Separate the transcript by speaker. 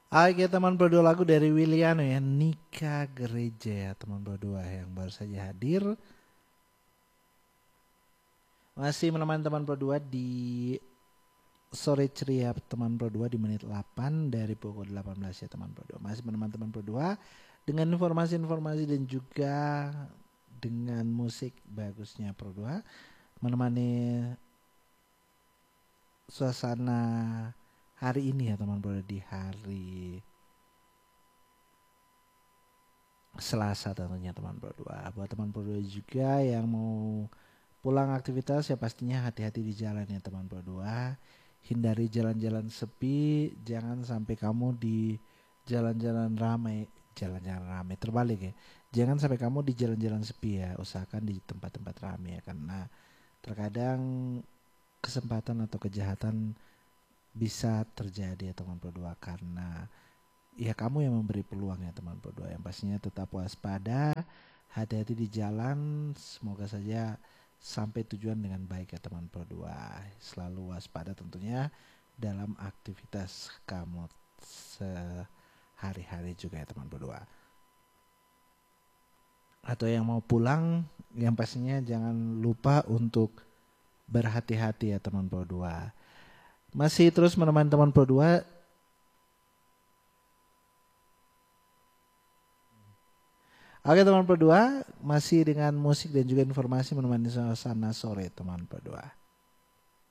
Speaker 1: Oke teman berdua, lagu dari Wiliano ya, Nikah Gereja ya teman berdua yang baru saja hadir. Masih menemani teman berdua di sore ceria teman berdua di menit 8 dari pukul 18 ya teman berdua. Masih menemani teman berdua dengan informasi-informasi dan juga dengan musik bagusnya berdua. Menemani suasana hari ini ya teman berdua, di hari Selasa tentunya teman berdua. Buat teman berdua juga yang mau pulang aktivitas ya pastinya hati-hati di jalan ya teman berdua. Hindari jalan-jalan sepi, jangan sampai kamu di jalan-jalan ramai, jalan-jalan ramai terbalik ya. Jangan sampai kamu di jalan-jalan sepi ya, usahakan di tempat-tempat ramai ya, karena terkadang kesempatan atau kejahatan bisa terjadi ya teman berdua, karena ya kamu yang memberi peluang ya teman berdua. Yang pastinya tetap waspada, hati-hati di jalan, semoga saja sampai tujuan dengan baik ya teman berdua. Selalu waspada tentunya dalam aktivitas kamu sehari-hari juga ya teman berdua. Atau yang mau pulang, yang pastinya jangan lupa untuk berhati-hati ya teman berdua. Masih terus menemani teman berdua. Oke teman berdua, masih dengan musik dan juga informasi menemani suasana sore teman berdua.